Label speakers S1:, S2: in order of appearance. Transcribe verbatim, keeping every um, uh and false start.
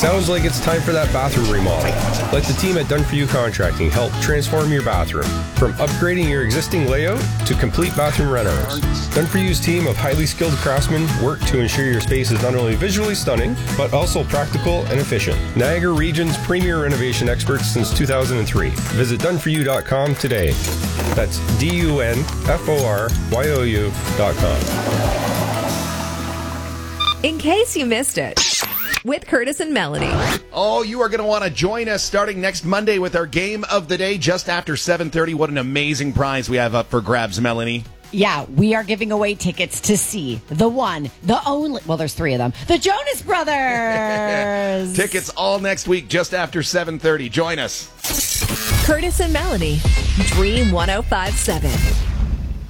S1: Sounds like it's time for that bathroom remodel. Let the team at Done For You Contracting help transform your bathroom. From upgrading your existing layout to complete bathroom rentals. Done For You's team of highly skilled craftsmen work to ensure your space is not only visually stunning, but also practical and efficient. Niagara Region's premier renovation experts since two thousand three. Visit done for you dot com today. That's D U N F O R Y O U dot com.
S2: In case you missed it, with Curtis and Melanie.
S3: Oh, you are going to want to join us starting next Monday with our game of the day just after seven thirty. What an amazing prize we have up for grabs, Melanie.
S4: Yeah, we are giving away tickets to see the one, the only, well, there's three of them, the Jonas Brothers.
S3: Tickets all next week just after seven thirty. Join us.
S2: Curtis and Melanie, Dream one oh five point seven.